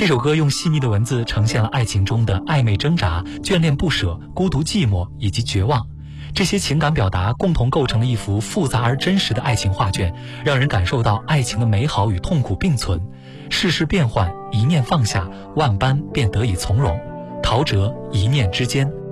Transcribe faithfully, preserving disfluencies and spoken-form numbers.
这首歌用细腻的文字呈现了爱情中的暧昧挣扎、眷恋不舍、孤独寂寞以及绝望。这些情感表达共同构成了一幅复杂而真实的爱情画卷，让人感受到爱情的美好与痛苦并存。世事变幻，一念放下，万般便得以从容。陶喆，一念之间。